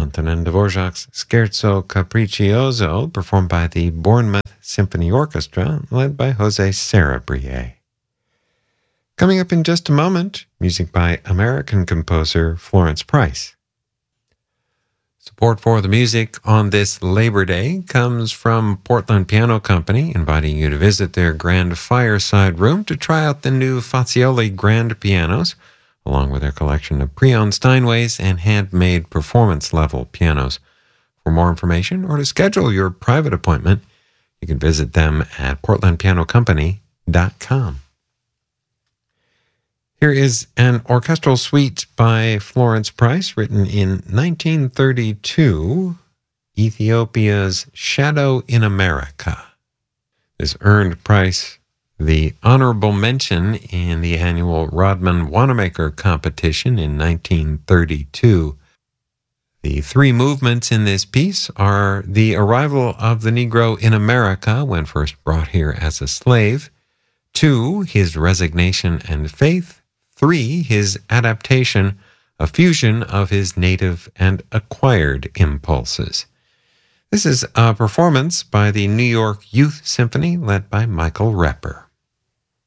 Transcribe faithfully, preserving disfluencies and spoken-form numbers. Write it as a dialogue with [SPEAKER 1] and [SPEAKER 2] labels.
[SPEAKER 1] Antonin Dvorak's Scherzo Capriccioso, performed by the Bournemouth Symphony Orchestra, led by Jose Sarabia. Coming up in just a moment, music by American composer Florence Price. Support for the music on this Labor Day comes from Portland Piano Company, inviting you to visit their grand fireside room to try out the new Fazioli grand pianos, along with their collection of pre-owned Steinways and handmade performance-level pianos. For more information or to schedule your private appointment, you can visit them at portland piano company dot com. Here is an orchestral suite by Florence Price, written in nineteen thirty-two, Ethiopia's Shadow in America. This earned Price the honorable mention in the annual Rodman Wanamaker competition in nineteen thirty-two. The three movements in this piece are the arrival of the Negro in America when first brought here as a slave, two, his resignation and faith, three, his adaptation, a fusion of his native and acquired impulses. This is a performance by the New York Youth Symphony led by Michael Repper.